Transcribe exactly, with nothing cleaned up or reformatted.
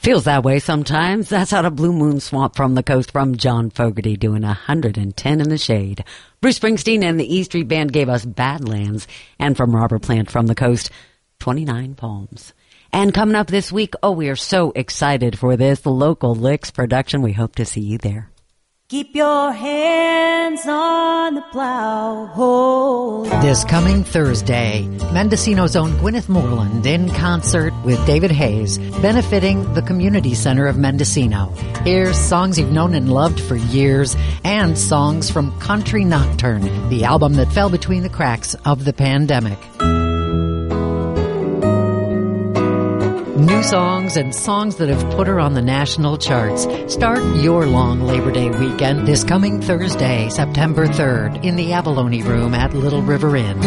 Feels that way sometimes. That's out of Blue Moon Swamp from the Coast from John Fogerty doing one hundred ten in the Shade. Bruce Springsteen and the E Street Band gave us Badlands. And from Robert Plant from the Coast, twenty-nine Palms. And coming up this week, oh, we are so excited for this. The Local Licks production. We hope to see you there. Keep your hands on the plow. Hold on. This coming Thursday, Mendocino's own Gwyneth Moreland in concert with David Hayes, benefiting the Community Center of Mendocino. Here's songs you've known and loved for years, and songs from Country Nocturne, the album that fell between the cracks of the pandemic. New songs and songs that have put her on the national charts. Start your long Labor Day weekend this coming Thursday, September third, in the Abalone Room at Little River Inn.